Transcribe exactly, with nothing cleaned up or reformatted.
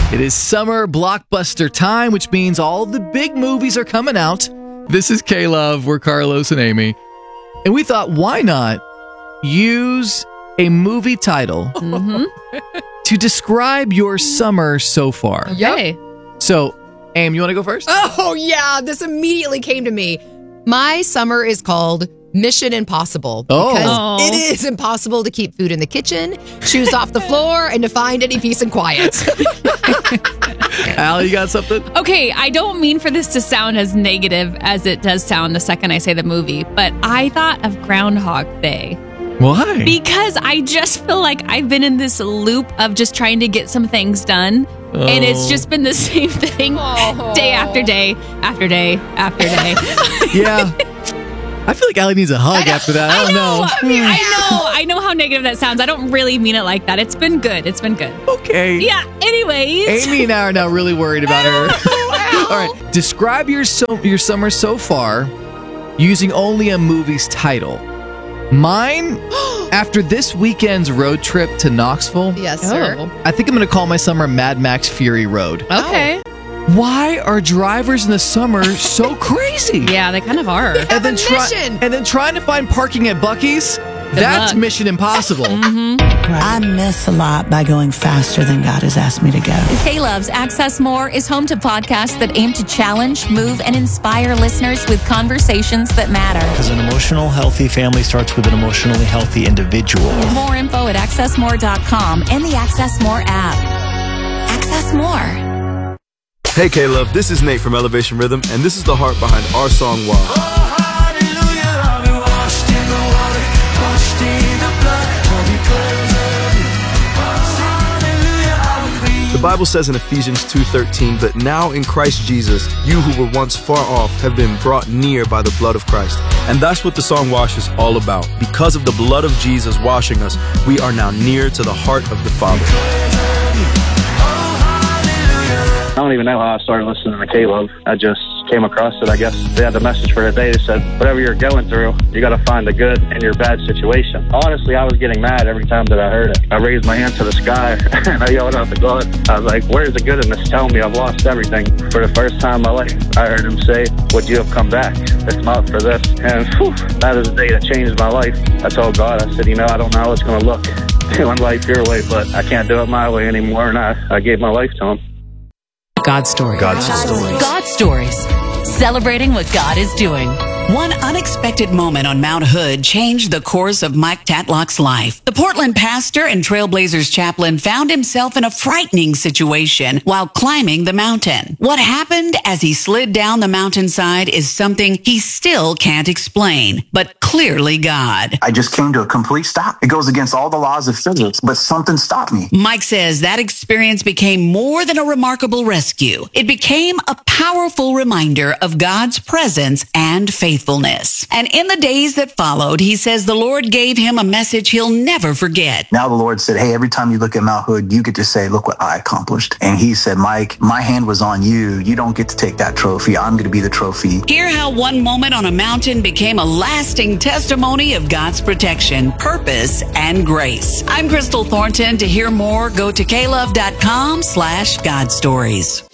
It is summer blockbuster time, which means all the big movies are coming out. This is K-Love. We're Carlos and Amy. And we thought, why not use a movie title Mm-hmm. to describe your summer so far? Yay. So, Aim, you want to go first? Oh, yeah. This immediately came to me. My summer is called Mission Impossible. Oh. Because Oh. it is impossible to keep food in the kitchen, shoes off the floor, and to find any peace and quiet. Al, you got something? Okay, I don't mean for this to sound as negative as it does sound the second I say the movie, but I thought of Groundhog Day. Why? Because I just feel like I've been in this loop of just trying to get some things done. Oh. And it's just been the same thing Oh. day after day after day after day. Yeah. I feel like Allie needs a hug after that. I don't know. I mean, I know. I know how negative that sounds. I don't really mean it like that. It's been good. It's been good. Okay. Yeah, anyways. Amy and I are now really worried about her. All right. Describe your so, your summer so far using only a movie's title. Mine, after this weekend's road trip to Knoxville, Yes, sir. Oh. I think I'm going to call my summer Mad Max Fury Road. Okay. Why are drivers in the summer so crazy? Yeah, they kind of are. Have And then, a try- mission. and then trying to find parking at Buc-ee's, that's luck. Mission Impossible. I miss a lot by going faster than God has asked me to go. K-Love's Access More is home to podcasts that aim to challenge, move, and inspire listeners with conversations that matter. Because an emotional, healthy family starts with an emotionally healthy individual. More info at access more dot com and the Access More app. Access More. Hey K-Love, this is Nate from Elevation Rhythm, and this is the heart behind our song Wow. The Bible says in Ephesians two thirteen, but now in Christ Jesus, you who were once far off have been brought near by the blood of Christ. And that's what the song Wash is all about. Because of the blood of Jesus washing us, we are now near to the heart of the Father. I don't even know how I started listening to K-Love. I just came across it, I guess. They had the message for today. They said, whatever you're going through, you got to find the good in your bad situation. Honestly, I was getting mad every time that I heard it. I raised my hand to the sky, and I yelled out to God. I was like, where's the good in this? Tell me I've lost everything. For the first time in my life, I heard him say, would you have come back? It's not for this. And whew, that is the day that changed my life. I told God, I said, you know, I don't know how it's going to look doing life your way, but I can't do it my way anymore, and I, I gave my life to him. God story. God's story. God stories. Celebrating what God is doing. One unexpected moment on Mount Hood changed the course of Mike Tatlock's life. The Portland pastor and Trailblazers chaplain found himself in a frightening situation while climbing the mountain. What happened as he slid down the mountainside is something he still can't explain, but clearly God. I just came to a complete stop. It goes against all the laws of physics, but something stopped me. Mike says that experience became more than a remarkable rescue. It became a powerful reminder of God's presence and faithfulness. And in the days that followed, he says the Lord gave him a message he'll never forget. Now the Lord said, hey, every time you look at Mount Hood, you get to say, look what I accomplished. And he said, Mike, my hand was on you. You don't get to take that trophy. I'm going to be the trophy. Hear how one moment on a mountain became a lasting testimony of God's protection, purpose, and grace. I'm Crystal Thornton. To hear more, go to klove.com slash God Stories.